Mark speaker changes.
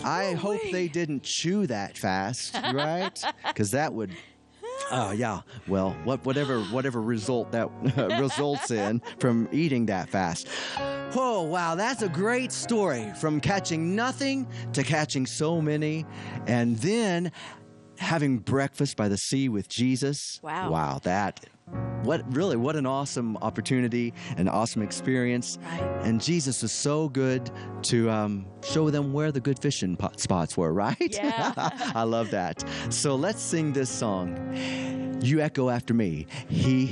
Speaker 1: I hope they didn't chew that fast, right? Because that would. Yeah. Well, whatever result that results in from eating that fast. Oh, wow. That's a great story. From catching nothing to catching so many, and then having breakfast by the sea with Jesus.
Speaker 2: Wow.
Speaker 1: Wow. What an awesome opportunity, an awesome experience.
Speaker 2: Right.
Speaker 1: And Jesus was so good to show them where the good fishing spots were, right?
Speaker 2: Yeah.
Speaker 1: I love that. So let's sing this song. You echo after me. He